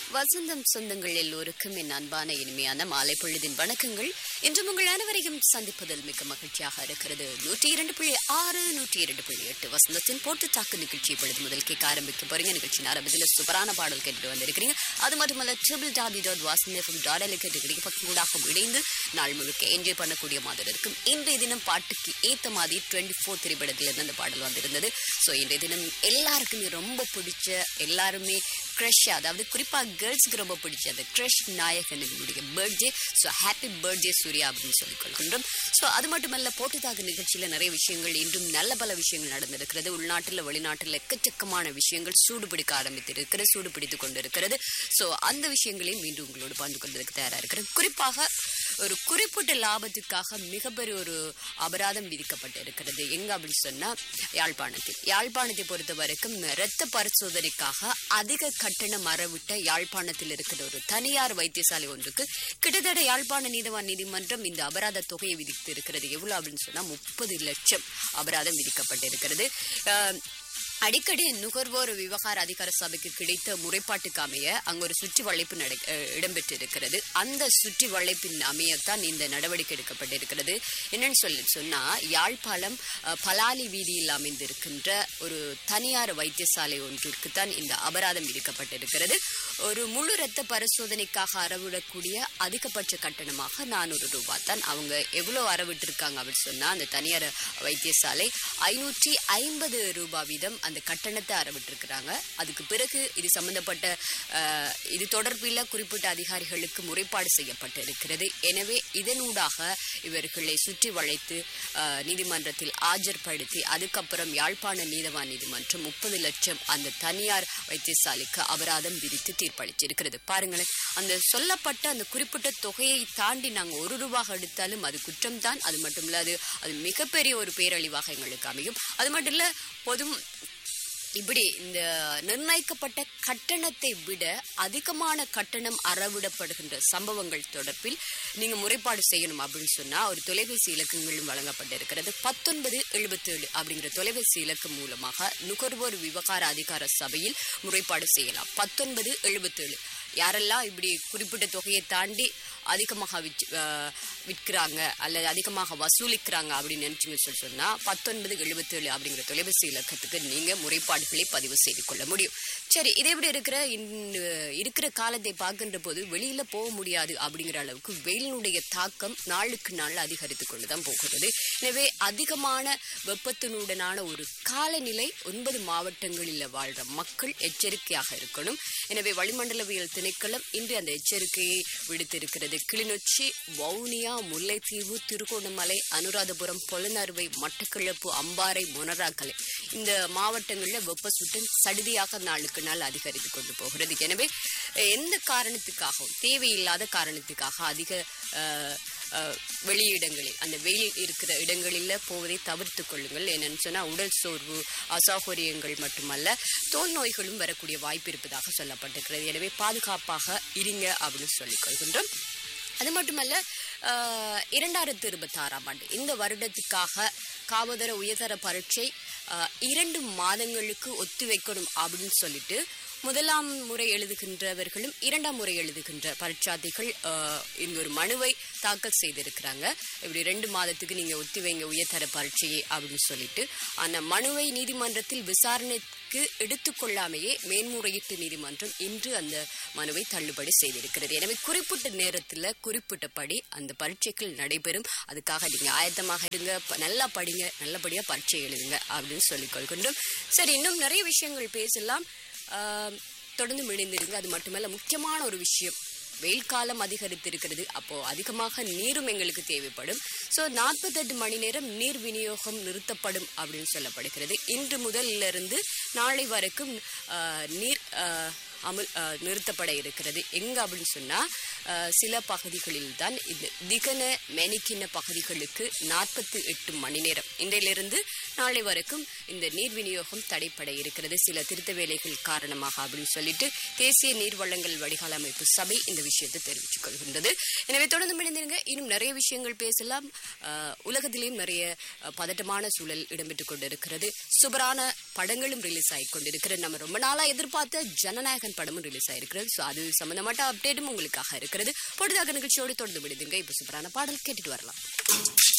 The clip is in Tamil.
வசந்தம் சொந்தங்கள் எல்லோருக்கும் என் அன்பான இனிமையான மாலை பொழுதின் வணக்கங்கள். இன்று உங்கள் அனைவரையும் சந்திப்பதில் மிக்க மகிழ்ச்சியாக இருக்கிறது. 102.6 102.8 வசந்தத்தின் போட்டு தாக்கு நிகழ்ச்சி பொழுது முதல் கேட்க ஆரம்பிக்க போறீங்க. நிகழ்ச்சி ஆரம்பத்தில் சூப்பரான பாடல் கேட்டுட்டு வந்திருக்கிறீங்க. அது மட்டுமல்ல www.vasantham.lk பக்கங்கூடாக இணைந்து நாள் முழுக்க என்ஜாய் பண்ணக்கூடிய மாதிரி இருக்கும். இன்றைய தினம் பாட்டுக்கு ஏத்த மாதிரி 24 திரைப்படத்திலிருந்து அந்த பாடல் வந்திருந்தது. ஸோ இன்றைய தினம் எல்லாருக்குமே ரொம்ப பிடிச்ச, எல்லாருமே க்ரஷ், அதாவது குறிப்பாக கேர்ள்ஸுக்கு ரொம்ப பிடிச்ச அந்த crush நாயகனுடைய birthday. So happy birthday Surya அப்படின்னு சொல்லிக் கொள்கின்றோம். ஸோ அது மட்டுமல்ல, போட்டுத்தாக நிகழ்ச்சியில் நிறைய விஷயங்கள், இன்றும் நல்ல பல விஷயங்கள் நடந்திருக்கிறது. உள்நாட்டில் வெளிநாட்டில் எக்கச்சக்கமான விஷயங்கள் சூடுபிடிக்க ஆரம்பித்திருக்கிறது, சூடுபிடித்துக் கொண்டிருக்கிறது. ஸோ அந்த விஷயங்களையும் மீண்டும் உங்களோடு பகிர்ந்து கொள்வதற்கு தயாராக இருக்கிறேன். குறிப்பாக ஒரு குறிப்பிட்ட லாபத்துக்காக மிகப்பெரிய ஒரு அபராதம் விதிக்கப்பட்டிருக்கிறது. எங்க அப்படின்னு சொன்னா யாழ்ப்பாணத்தை பொறுத்த வரைக்கும் இரத்த பரிசோதனைக்காக அதிக கட்டணம் அறவிட்ட யாழ்ப்பாணத்தில் இருக்கிற ஒரு தனியார் வைத்தியசாலை ஒன்றுக்கு கிட்டத்தட்ட யாழ்ப்பாண நீதிமன்றம் இந்த அபராத தொகையை விதித்து இருக்கிறது. எவ்வளவு அப்படின்னு சொன்னா 30 லட்சம் அபராதம் விதிக்கப்பட்டிருக்கிறது. அடிக்கடி நுகர்வோர் விவகார அதிகார சபைக்கு கிடைத்த முறைப்பாட்டுக்கு அமைய அங்கு ஒரு சுற்றி வளைப்பு இடம்பெற்றிருக்கிறது. அந்த சுற்றி வளைப்பின் அமையத்தான் இந்த நடவடிக்கை எடுக்கப்பட்டிருக்கிறது. என்னன்னு சொன்னா யாழ்ப்பாணம் பலாலி வீதியில் அமைந்திருக்கின்ற ஒரு தனியார் வைத்தியசாலை ஒன்றிற்குத்தான் இந்த அபராதம் விதிக்கப்பட்டிருக்கிறது. ஒரு முழு இரத்த பரிசோதனைக்காக அறவிடக்கூடிய அதிகபட்ச கட்டணமாக 400 ரூபாய் தான். அவங்க எவ்வளவு அறவிட்டிருக்காங்க அப்படின்னு சொன்னா, அந்த தனியார் வைத்தியசாலை 550 ரூபாய் வீதம் அந்த கட்டணத்தை அறவிட்டிருக்கிறாங்க. அதுக்கு பிறகு இது சம்பந்தப்பட்ட இது தொடர்பில் குறிப்பிட்ட அதிகாரிகளுக்கு முறைப்பாடு செய்யப்பட்டிருக்கிறது. எனவே இதனூடாக இவர்களை சுற்றி வளைத்து நீதிமன்றத்தில் ஆஜர்படுத்தி அதுக்கப்புறம் யாழ்ப்பாண நீதிமன்றம் 30 லட்சம் அந்த தனியார் வைத்தியசாலைக்கு அபராதம் விதித்து தீர்ப்பளிச்சிருக்கிறது. பாருங்களேன், அந்த சொல்லப்பட்ட அந்த குறிப்பிட்ட தொகையை தாண்டி நாங்கள் 1 ரூபாய் எடுத்தாலும் அது குற்றம் தான். அது மட்டும் இல்லாது அது மிகப்பெரிய ஒரு பேரழிவாக எங்களுக்கு அமையும். அது மட்டும் இல்ல, இப்படி இந்த நிர்ணயிக்கப்பட்ட கட்டணத்தை விட அதிகமான கட்டணம் அறவிடப்படுகின்ற சம்பவங்கள் தொடர்பில் நீங்க முறைப்பாடு செய்யணும் அப்படின்னு சொன்னா ஒரு தொலைபேசி இலக்கங்களும் வழங்கப்பட்டிருக்கிறது. 1977 அப்படிங்கிற தொலைபேசி இலக்கம் மூலமாக நுகர்வோர் விவகார அதிகார சபையில் முறைப்பாடு செய்யலாம். 1977 யாரெல்லாம் இப்படி குறிப்பிட்ட தொகையை தாண்டி அதிகமாக விற்கிறாங்க அல்லது அதிகமாக வசூலிக்கிறாங்க அப்படின்னு நினைச்சுங்க சொன்னா 1977 அப்படிங்கிற தொலைபேசி இலக்கத்துக்கு நீங்க முறைப்பாடுகளை பதிவு செய்து கொள்ள முடியும். சரி, இதை விட இருக்கிற காலத்தை பார்க்கின்ற போது வெளியில போக முடியாது அப்படிங்கிற அளவுக்கு வெயிலினுடைய தாக்கம் நாளுக்கு நாள் அதிகரித்து கொண்டுதான் போகிறது. எனவே அதிகமான வெப்பத்தினுடனான ஒரு காலநிலை 9 மாவட்டங்களில் வாழ்ற மக்கள் எச்சரிக்கையாக இருக்கணும். எனவே வளிமண்டலவியல் திணைக்களம் இன்று அந்த எச்சரிக்கையை விடுத்திருக்கிறது. கிளிநொச்சி, வவுனியா, முல்லைத்தீவு, திருகோணமலை, அனுராதபுரம், பொலனறுவை, மட்டக்களப்பு, அம்பாறை, மொனராக்கலை இந்த மாவட்டங்களில் வெப்ப சுட்டம் சடுதியாக நாளுக்கு நாள் அதிகரித்து கொண்டு போகிறது. எனவே எந்த காரணத்துக்காகவும் தேவையில்லாத காரணத்துக்காக அதிக வெளியிடங்களில் அந்த வெயில் இருக்கிற இடங்களில் போவதை தவிர்த்து கொள்ளுங்கள். என்னன்னு சொன்னா உடல் சோர்வு, அசௌகரியங்கள் மட்டுமல்ல தோல் நோய்களும் வரக்கூடிய வாய்ப்பு இருப்பதாக சொல்லப்பட்டிருக்கிறது. எனவே பாதுகாப்பாக இருங்க அப்படின்னு சொல்லிக் கொள்கின்றோம். அது மட்டுமல்ல, 2026 ஆண்டு இந்த வருடத்துக்காக காவதர உயர்தர பரீட்சை 2 மாதங்களுக்கு ஒத்திவைக்கணும் அப்படின்னு சொல்லிட்டு முதலாம் முறை எழுதுகின்றவர்களும் 2ஆம் முறை எழுதுகின்ற பரீட்சார்த்திகள் இந்த ஒரு மனுவை தாக்கல் செய்திருக்கிறாங்க. இப்படி 2 மாதத்துக்கு நீங்க ஒத்திவைங்க உயர்தர பரீட்சையை அப்படின்னு சொல்லிட்டு அந்த மனுவை நீதிமன்றத்தில் விசாரணைக்கு எடுத்துக்கொள்ளாமையே மேன்முறையீட்டு நீதிமன்றம் இன்று அந்த மனுவை தள்ளுபடி செய்திருக்கிறது. எனவே குறிப்பிட்ட நேரத்தில் குறிப்பிட்டபடி அந்த பரீட்சைகள் நடைபெறும். அதுக்காக நீங்க ஆயத்தமாக இருங்க, நல்லா படிங்க, நல்லபடியா பரீட்சை எழுதுங்க அப்படின்னு சொல்லிக் கொள்கின்றோம். சரி, இன்னும் நிறைய விஷயங்கள் பேசலாம், தொடர்ந்து இணைந்திருங்க. அது மட்டுமல்ல, முக்கியமான ஒரு விஷயம், வெயில் காலம் அதிகரித்திருக்கிறது. அப்போ அதிகமாக நீரும் எங்களுக்கு தேவைப்படும். ஸோ 48 மணி நேரம் நீர் விநியோகம் நிறுத்தப்படும் அப்படின்னு சொல்லப்படுகிறது. இன்று முதலிலிருந்து நாளை வரைக்கும் நீர் நிறுத்தப்பட இருக்கிறது. எங்க அப்படின்னு சொன்னா சில பகுதிகளில் தான் இந்த திகன மெனிக்கின பகுதிகளுக்கு 48 மணி நேரம், இன்றையிலிருந்து நாளை வரைக்கும் இந்த நீர் விநியோகம் தடைப்பட இருக்கிறது சில திருத்த வேலைகள் காரணமாக அப்படின்னு சொல்லிட்டு தேசிய நீர் வளங்கள் வடிகால் அமைப்பு சபை இந்த விஷயத்தை தெரிவித்துக் கொள்கின்றது. எனவே தொடர்ந்து இணைந்திருங்க. இன்னும் நிறைய விஷயங்கள் பேசலாம். உலகத்திலேயும் நிறைய பதட்டமான சூழல் இடம்பெற்றுக் கொண்டிருக்கிறது. சூப்பரான படங்களும் ரிலீஸ் ஆகி கொண்டிருக்கிறது. நம்ம ரொம்ப நாளா எதிர்பார்த்த ஜனநாயகன் படமும் ரிலீஸ் ஆயிருக்கிறது. ஸோ அது சம்பந்தமாட்ட அப்டேட்டும் உங்களுக்காக இருக்கிறது. பொழுதாக நிகழ்ச்சியோடு தொடர்ந்து விடுதுங்க. இப்போ சூப்பரான பாடல் கேட்டுட்டு வரலாம்.